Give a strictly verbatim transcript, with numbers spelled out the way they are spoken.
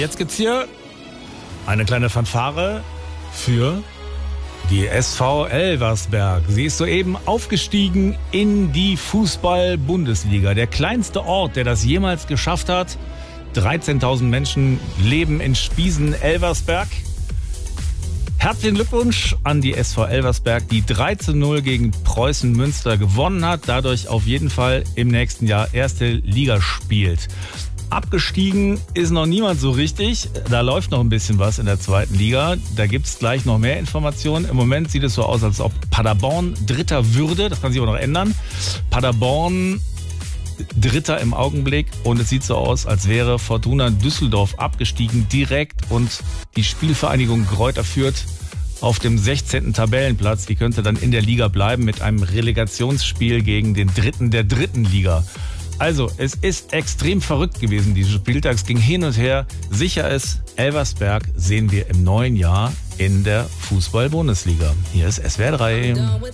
Jetzt gibt's hier eine kleine Fanfare für die S V Elversberg. Sie ist soeben aufgestiegen in die Fußball-Bundesliga. Der kleinste Ort, der das jemals geschafft hat. dreizehntausend Menschen leben in Spiesen-Elversberg. Herzlichen Glückwunsch an die S V Elversberg, die drei zu null gegen Preußen Münster gewonnen hat. Dadurch auf jeden Fall im nächsten Jahr erste Liga spielt. Abgestiegen ist noch niemand so richtig. Da läuft noch ein bisschen was in der zweiten Liga. Da gibt es gleich noch mehr Informationen. Im Moment sieht es so aus, als ob Paderborn Dritter würde. Das kann sich aber noch ändern. Paderborn Dritter im Augenblick. Und es sieht so aus, als wäre Fortuna Düsseldorf abgestiegen direkt. Und die Spielvereinigung Greuther Fürth auf dem sechzehnten Tabellenplatz. Die könnte dann in der Liga bleiben mit einem Relegationsspiel gegen den Dritten der dritten Liga. Also, es ist extrem verrückt gewesen. Diese Spieltags ging hin und her. Sicher ist, Elversberg sehen wir im neuen Jahr in der Fußball-Bundesliga. Hier ist S W R drei.